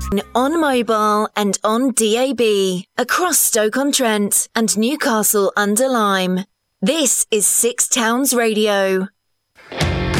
On mobile and on DAB, across Stoke-on-Trent and Newcastle under Lyme. This is Six Towns Radio.